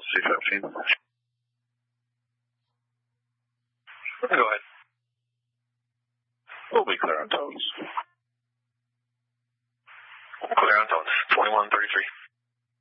C-17. Go ahead. We'll be clear on tones. Clear on tones. 2133.